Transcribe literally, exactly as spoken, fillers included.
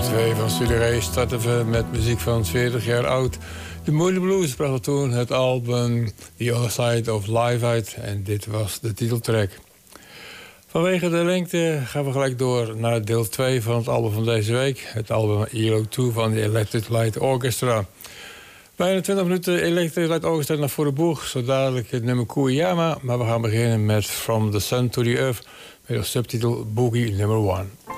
twee van Studio Ray starten we met muziek van veertig jaar oud. De Moody Blues bracht toen het album The Other Side of Life uit en dit was de titeltrack. Vanwege de lengte gaan we gelijk door naar deel twee van het album van deze week. Het album E L O twee van de Electric Light Orchestra. Bijna twintig minuten Electric Light Orchestra naar voor de boeg. Zo dadelijk het nummer Kuyama. Maar we gaan beginnen met From the Sun to the Earth met de subtitel Boogie number one.